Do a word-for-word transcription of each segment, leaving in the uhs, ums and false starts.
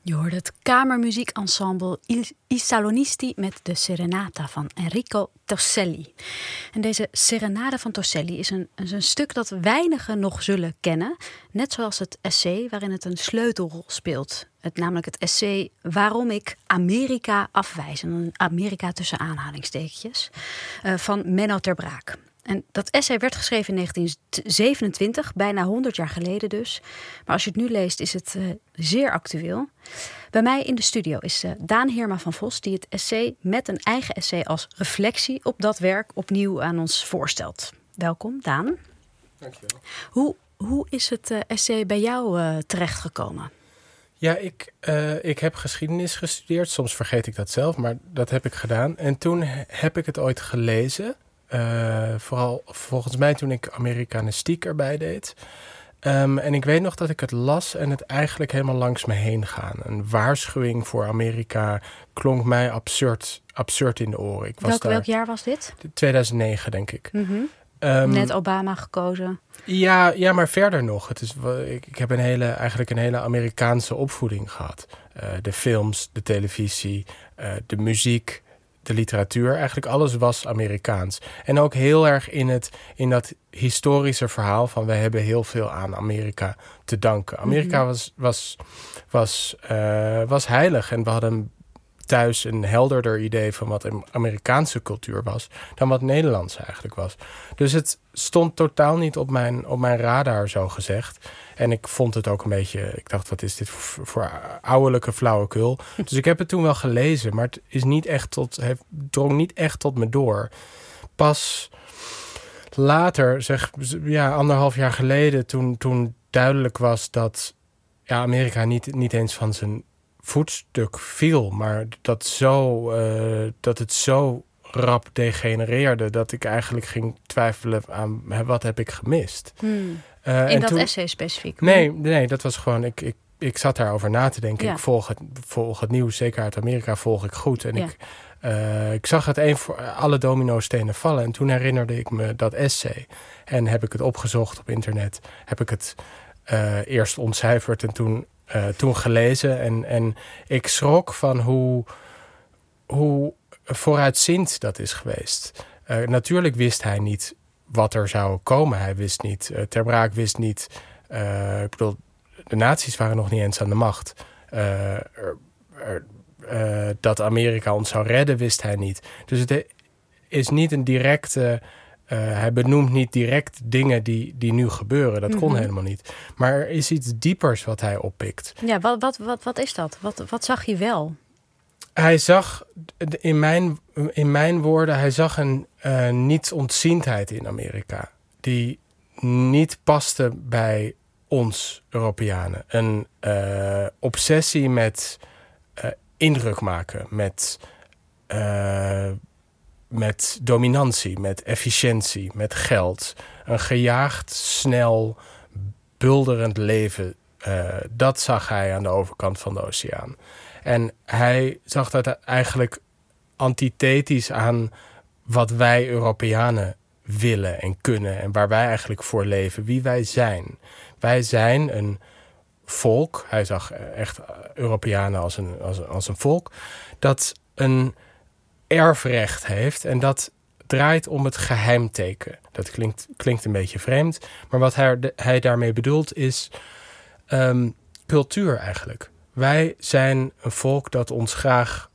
Je hoorde het kamermuziekensemble I Salonisti met de Serenata van Enrico Torselli. En deze Serenade van Torselli is een, is een stuk dat weinigen nog zullen kennen. Net zoals het essay waarin het een sleutelrol speelt. Het, namelijk het essay Waarom ik Amerika afwijs. En Amerika tussen aanhalingstekens. Uh, van Menno ter Braak. En dat essay werd geschreven in negentien zevenentwintig, bijna honderd jaar geleden dus. Maar als je het nu leest, is het uh, zeer actueel. Bij mij in de studio is uh, Daan Heerma van Vos, die het essay met een eigen essay als reflectie op dat werk opnieuw aan ons voorstelt. Welkom, Daan. Dankjewel. Hoe, hoe is het uh, essay bij jou uh, terechtgekomen? Ja, ik, uh, ik heb geschiedenis gestudeerd. Soms vergeet ik dat zelf, maar dat heb ik gedaan. En toen heb ik het ooit gelezen. Uh, vooral volgens mij toen ik Amerikanistiek erbij deed. Um, en ik weet nog dat ik het las en het eigenlijk helemaal langs me heen gaan. Een waarschuwing voor Amerika klonk mij absurd, absurd in de oren. Ik was welk, daar, welk jaar was dit? tweeduizend negen, denk ik. Mm-hmm. Um, Net Obama gekozen. Ja, ja, maar verder nog. Het is, ik, ik heb een hele, eigenlijk een hele Amerikaanse opvoeding gehad. Uh, de films, de televisie, uh, de muziek, de literatuur. Eigenlijk alles was Amerikaans. En ook heel erg in, het, in dat historische verhaal van we hebben heel veel aan Amerika te danken. Amerika mm-hmm. was, was, was, uh, was heilig en we hadden thuis een helderder idee van wat Amerikaanse cultuur was dan wat Nederlands eigenlijk was. Dus het stond totaal niet op mijn, op mijn radar, zo gezegd. En ik vond het ook een beetje, ik dacht, wat is dit voor, voor ouderlijke flauwekul? Dus ik heb het toen wel gelezen, maar het is niet echt tot, het drong niet echt tot me door. Pas later, zeg, ja, anderhalf jaar geleden, toen, toen duidelijk was dat ja, Amerika niet, niet eens van zijn voetstuk viel, maar dat, zo, uh, dat het zo rap degenereerde dat ik eigenlijk ging twijfelen aan wat heb ik gemist. Hmm. Uh, In dat toen, essay specifiek? Nee, nee, dat was gewoon, ik, ik, ik zat daarover na te denken. Ja. Ik volg het, volg het nieuws, zeker uit Amerika volg ik goed. En ja. ik, uh, ik zag het een voor alle domino-stenen vallen. En toen herinnerde ik me dat essay. En heb ik het opgezocht op internet. Heb ik het uh, eerst ontcijferd en toen Uh, toen gelezen en, en ik schrok van hoe, hoe vooruitziend dat is geweest. Uh, natuurlijk wist hij niet wat er zou komen. Hij wist niet, uh, Ter Braak wist niet, uh, ik bedoel, de nazi's waren nog niet eens aan de macht. Uh, er, er, uh, dat Amerika ons zou redden, wist hij niet. Dus het is niet een directe Uh, hij benoemt niet direct dingen die, die nu gebeuren. Dat kon mm-hmm. helemaal niet. Maar er is iets diepers wat hij oppikt. Ja, wat, wat, wat, wat is dat? Wat, wat zag je wel? Hij zag, in mijn, in mijn woorden, hij zag een uh, niet-ontziendheid in Amerika. Die niet paste bij ons Europeanen. Een uh, obsessie met uh, indruk maken, met Uh, met dominantie, met efficiëntie, met geld. Een gejaagd, snel, bulderend leven. Uh, dat zag hij aan de overkant van de oceaan. En hij zag dat eigenlijk antithetisch aan wat wij Europeanen willen en kunnen. En waar wij eigenlijk voor leven, wie wij zijn. Wij zijn een volk, hij zag echt Europeanen als een, als, als een volk, dat een erfrecht heeft en dat draait om het geheimteken. Dat klinkt, klinkt een beetje vreemd, maar wat hij, hij daarmee bedoelt is um, cultuur eigenlijk. Wij zijn een volk dat ons graag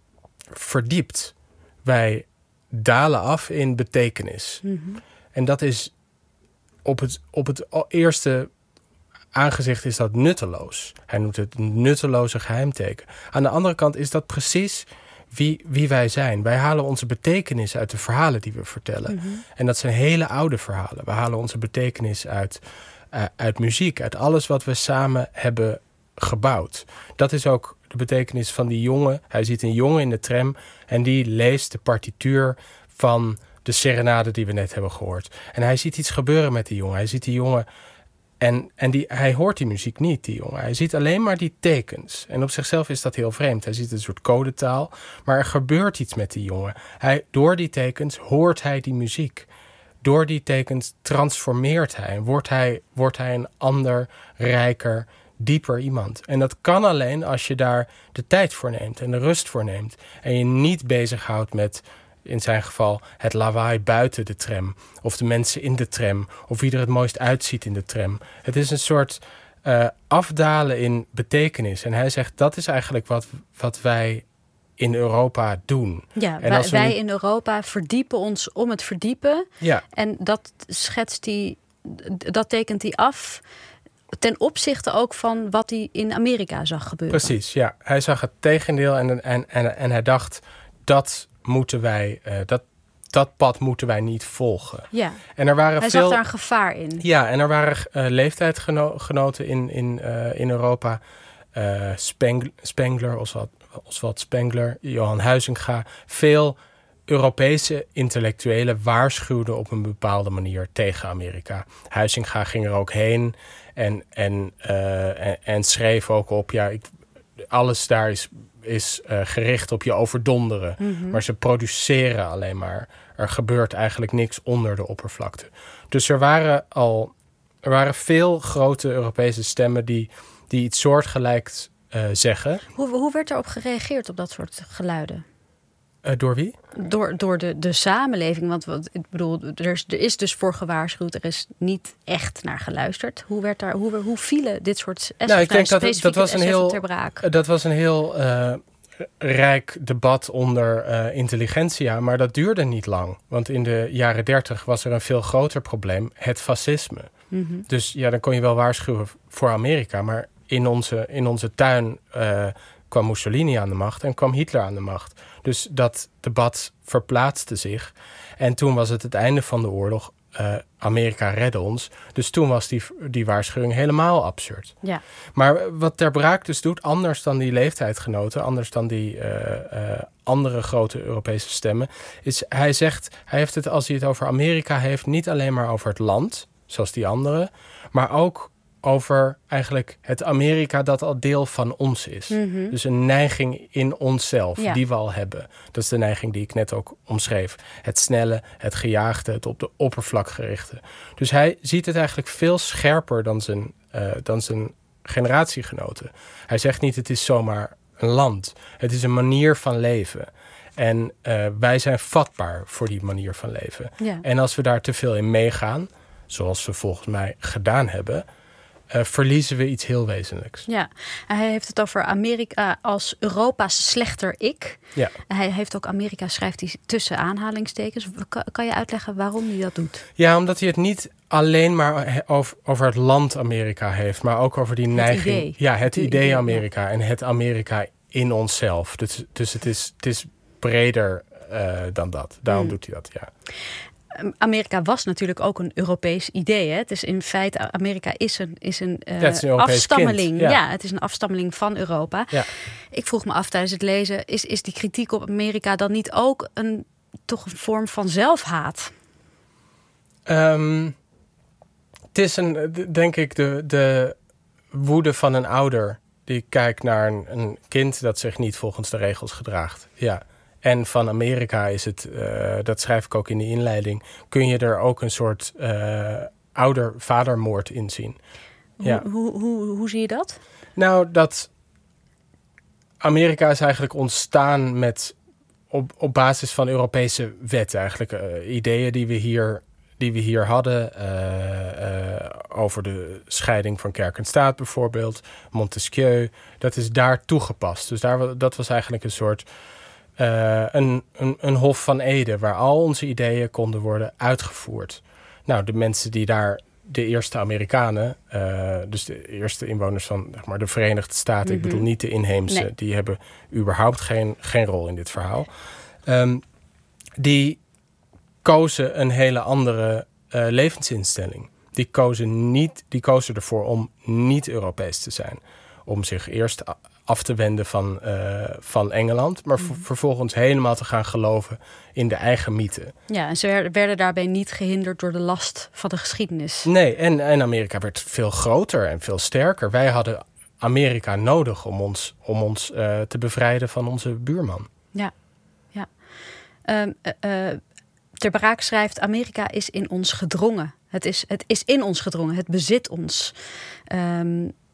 verdiept. Wij dalen af in betekenis. Mm-hmm. En dat is op het, op het eerste aangezicht is dat nutteloos. Hij noemt het een nutteloze geheimteken. Aan de andere kant is dat precies Wie, wie wij zijn. Wij halen onze betekenis uit de verhalen die we vertellen. Mm-hmm. En dat zijn hele oude verhalen. We halen onze betekenis uit, uh, uit muziek, uit alles wat we samen hebben gebouwd. Dat is ook de betekenis van die jongen. Hij ziet een jongen in de tram en die leest de partituur van de serenade die we net hebben gehoord. En hij ziet iets gebeuren met die jongen. Hij ziet die jongen En, en die, hij hoort die muziek niet, die jongen. Hij ziet alleen maar die tekens. En op zichzelf is dat heel vreemd. Hij ziet een soort codetaal. Maar er gebeurt iets met die jongen. Hij, door die tekens hoort hij die muziek. Door die tekens transformeert hij. En wordt hij, wordt hij een ander, rijker, dieper iemand. En dat kan alleen als je daar de tijd voor neemt en de rust voor neemt. En je niet bezighoudt met, in zijn geval, het lawaai buiten de tram. Of de mensen in de tram. Of wie er het mooist uitziet in de tram. Het is een soort uh, afdalen in betekenis. En hij zegt, dat is eigenlijk wat, wat wij in Europa doen. Ja, en wij, als we wij nu... in Europa verdiepen ons om het verdiepen. Ja. En dat schetst hij, dat tekent hij af ten opzichte ook van wat hij in Amerika zag gebeuren. Precies, ja. Hij zag het tegendeel en, en, en, en hij dacht, dat moeten wij, uh, dat, dat pad moeten wij niet volgen. Ja. En er waren hij veel... zag daar een gevaar in. Ja, en er waren uh, leeftijdgenoten in, in, uh, in Europa. Uh, Spengler, Spengler Oswald, Oswald Spengler, Johan Huizinga. Veel Europese intellectuelen waarschuwden op een bepaalde manier tegen Amerika. Huizinga ging er ook heen en, en, uh, en, en schreef ook op, ja, ik, alles daar is, is uh, gericht op je overdonderen. Mm-hmm. Maar ze produceren alleen maar. Er gebeurt eigenlijk niks onder de oppervlakte. Dus er waren al er waren veel grote Europese stemmen die, die iets soortgelijks uh, zeggen. Hoe, hoe werd erop gereageerd op dat soort geluiden? Uh, door wie? Door, door de, de samenleving. Want wat, ik bedoel, er is, er is dus voor gewaarschuwd. Er is niet echt naar geluisterd. Hoe, werd daar, hoe, hoe vielen dit soort nou, ik denk dat, dat was een heel, ter braak? Dat was een heel uh, rijk debat onder uh, intelligentsia. Maar dat duurde niet lang. Want in de jaren dertig was er een veel groter probleem. Het fascisme. Mm-hmm. Dus ja, dan kon je wel waarschuwen voor Amerika. Maar in onze, in onze tuin uh, kwam Mussolini aan de macht en kwam Hitler aan de macht. Dus dat debat verplaatste zich. En toen was het het einde van de oorlog. Uh, Amerika redde ons. Dus toen was die, die waarschuwing helemaal absurd. Ja. Maar wat Ter Braak dus doet, anders dan die leeftijdgenoten, anders dan die uh, uh, andere grote Europese stemmen, is hij zegt, hij heeft het, als hij het over Amerika heeft, niet alleen maar over het land, zoals die anderen, maar ook over eigenlijk het Amerika dat al deel van ons is. Mm-hmm. Dus een neiging in onszelf, ja. die we al hebben. Dat is de neiging die ik net ook omschreef. Het snelle, het gejaagde, het op de oppervlak gerichte. Dus hij ziet het eigenlijk veel scherper dan zijn, uh, dan zijn generatiegenoten. Hij zegt niet, het is zomaar een land. Het is een manier van leven. En uh, wij zijn vatbaar voor die manier van leven. Ja. En als we daar te veel in meegaan, zoals we volgens mij gedaan hebben, Uh, verliezen we iets heel wezenlijks. Ja, hij heeft het over Amerika als Europa's slechter ik. Ja. Hij heeft ook Amerika, schrijft hij tussen aanhalingstekens. Kan, kan je uitleggen waarom hij dat doet? Ja, omdat hij het niet alleen maar over, over het land Amerika heeft, maar ook over die het neiging. Idee. Ja, het De idee idee, Amerika ja. En het Amerika in onszelf. Dus, dus het, is, het is breder uh, dan dat. Daarom hmm. doet hij dat, ja. Amerika was natuurlijk ook een Europees idee. Hè? Het is in feite, Amerika is een, is een, uh, ja, het is een afstammeling. Ja. ja, het is een afstammeling van Europa. Ja. Ik vroeg me af tijdens het lezen, is, is die kritiek op Amerika dan niet ook een, toch een vorm van zelfhaat? Um, het is een, denk ik, de, de woede van een ouder die kijkt naar een, een kind dat zich niet volgens de regels gedraagt. Ja. En van Amerika is het, uh, dat schrijf ik ook in de inleiding, kun je er ook een soort uh, ouder-vadermoord in zien. Hoe, ja. hoe, hoe, hoe zie je dat? Nou, dat Amerika is eigenlijk ontstaan met op, op basis van Europese wetten eigenlijk. Uh, ideeën die we hier, die we hier hadden uh, uh, over de scheiding van kerk en staat bijvoorbeeld. Montesquieu, dat is daar toegepast. Dus daar, dat was eigenlijk een soort Uh, een, een, een hof van Ede waar al onze ideeën konden worden uitgevoerd. Nou, de mensen die daar, de eerste Amerikanen, uh, dus de eerste inwoners van zeg maar, de Verenigde Staten, mm-hmm. ik bedoel niet de inheemse, nee. die hebben überhaupt geen, geen rol in dit verhaal. Um, die kozen een hele andere uh, levensinstelling. Die kozen, niet, die kozen ervoor om niet Europees te zijn. Om zich eerst af te wenden van, uh, van Engeland, maar v- vervolgens helemaal te gaan geloven in de eigen mythe. Ja, en ze werden daarbij niet gehinderd door de last van de geschiedenis. Nee, en, en Amerika werd veel groter en veel sterker. Wij hadden Amerika nodig om ons, om ons uh, te bevrijden van onze buurman. Ja, ja. Um, uh, uh, Ter Braak schrijft, Amerika is in ons gedrongen. Het is, het is in ons gedrongen, het bezit ons. Um,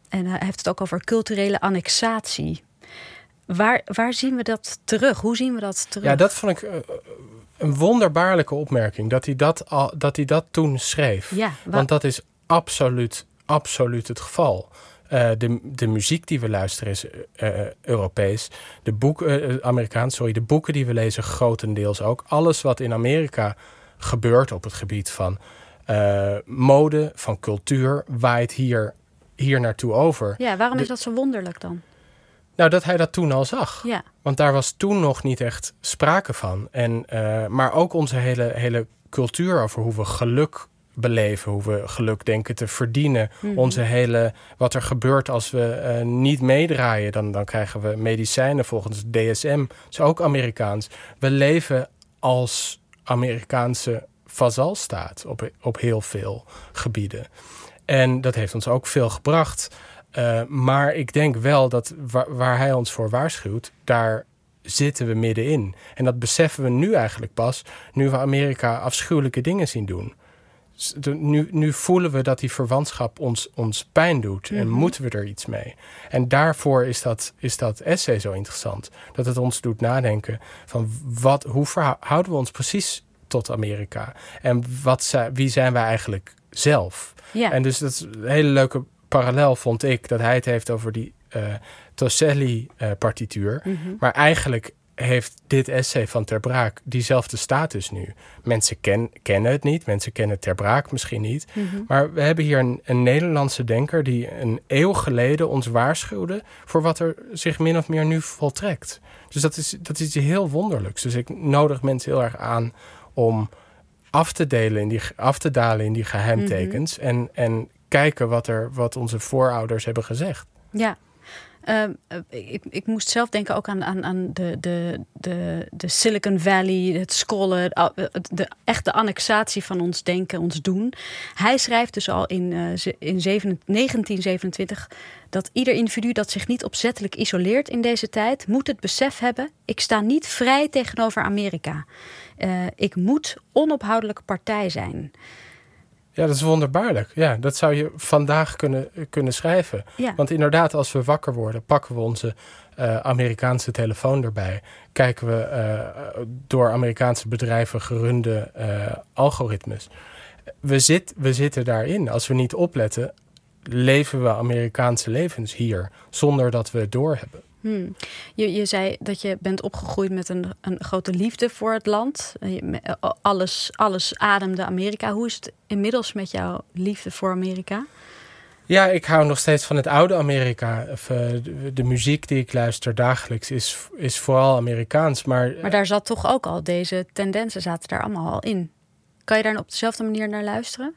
En hij heeft het ook over culturele annexatie. Waar, waar zien we dat terug? Hoe zien we dat terug? Ja, dat vond ik uh, een wonderbaarlijke opmerking. Dat hij dat, al, dat, hij dat toen schreef. Ja, wa- Want dat is absoluut, absoluut het geval. Uh, de, de muziek die we luisteren is uh, Europees. De boeken, uh, Amerikaans, sorry. De boeken die we lezen grotendeels ook. Alles wat in Amerika gebeurt op het gebied van uh, mode, van cultuur, waait hier, hier naartoe over. Ja, waarom de, is dat zo wonderlijk dan? Nou, dat hij dat toen al zag. Ja. Want daar was toen nog niet echt sprake van. En, uh, maar ook onze hele, hele cultuur over hoe we geluk beleven, hoe we geluk denken te verdienen. Mm-hmm. Onze hele, wat er gebeurt als we uh, niet meedraaien, dan, dan krijgen we medicijnen volgens D S M. Dat is ook Amerikaans. We leven als Amerikaanse vazalstaat op, op heel veel gebieden. En dat heeft ons ook veel gebracht. Uh, maar ik denk wel dat waar, waar hij ons voor waarschuwt, daar zitten we middenin. En dat beseffen we nu eigenlijk pas, nu we Amerika afschuwelijke dingen zien doen. De, nu, nu voelen we dat die verwantschap ons, ons pijn doet en mm-hmm. moeten we er iets mee. En daarvoor is dat, is dat essay zo interessant. Dat het ons doet nadenken van wat, hoe verhouden we ons precies tot Amerika? En wat, wie zijn wij eigenlijk zelf? Ja. En dus dat is een hele leuke parallel, vond ik, dat hij het heeft over die uh, Toselli-partituur. Uh, mm-hmm. Maar eigenlijk heeft dit essay van Ter Braak diezelfde status nu. Mensen ken, kennen het niet, mensen kennen Ter Braak misschien niet. Mm-hmm. Maar we hebben hier een, een Nederlandse denker die een eeuw geleden ons waarschuwde voor wat er zich min of meer nu voltrekt. Dus dat is, dat is heel wonderlijks. Dus ik nodig mensen heel erg aan om af te, delen in die, af te dalen in die geheimtekens mm-hmm. en, en kijken wat, er, wat onze voorouders hebben gezegd. Ja. Uh, ik, ik moest zelf denken ook aan, aan, aan de, de, de, de Silicon Valley, het scrollen, de echte annexatie van ons denken, ons doen. Hij schrijft dus al in, uh, in negentien zevenentwintig dat ieder individu dat zich niet opzettelijk isoleert in deze tijd, moet het besef hebben, ik sta niet vrij tegenover Amerika. Uh, ik moet onophoudelijke partij zijn. Ja, dat is wonderbaarlijk. Ja, dat zou je vandaag kunnen, kunnen schrijven. Ja. Want inderdaad, als we wakker worden, pakken we onze uh, Amerikaanse telefoon erbij. Kijken we uh, door Amerikaanse bedrijven gerunde uh, algoritmes. We, zit, we zitten daarin. Als we niet opletten, leven we Amerikaanse levens hier, zonder dat we het doorhebben. Hmm. Je, je zei dat je bent opgegroeid met een, een grote liefde voor het land. Alles, alles ademde Amerika. Hoe is het inmiddels met jouw liefde voor Amerika? Ja, ik hou nog steeds van het oude Amerika. De, de muziek die ik luister dagelijks is, is vooral Amerikaans. Maar, maar daar zat toch ook al, deze tendensen zaten daar allemaal al in. Kan je daar op dezelfde manier naar luisteren?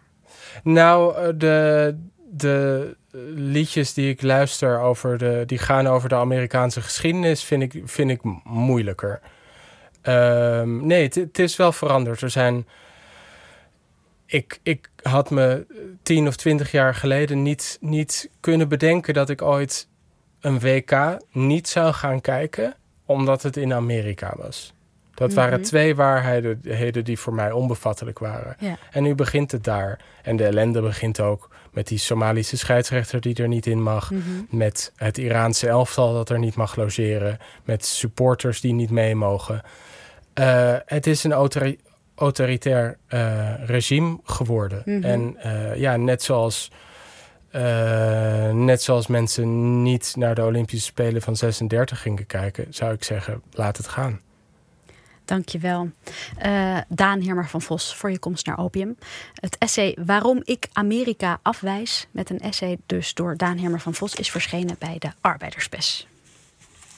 Nou, de... De liedjes die ik luister over de, die gaan over de Amerikaanse geschiedenis, vind ik, vind ik moeilijker. Um, nee, het is wel veranderd. Er zijn. Ik, ik had me tien of twintig jaar geleden niet, niet kunnen bedenken dat ik ooit een W K niet zou gaan kijken, omdat het in Amerika was. Dat waren mm-hmm. twee waarheden die voor mij onbevattelijk waren. Ja. En nu begint het daar. En de ellende begint ook met die Somalische scheidsrechter die er niet in mag. Mm-hmm. Met het Iraanse elftal dat er niet mag logeren. Met supporters die niet mee mogen. Uh, het is een autori- autoritair uh, regime geworden. Mm-hmm. En uh, ja, net zoals, uh, net zoals mensen niet naar de Olympische Spelen van zesendertig gingen kijken, zou ik zeggen, laat het gaan. Dankjewel. Uh, Daan Heerma van Vos voor je komst naar Opium. Het essay Waarom ik Amerika afwijs, met een essay dus door Daan Heerma van Vos, is verschenen bij de Arbeiderspers.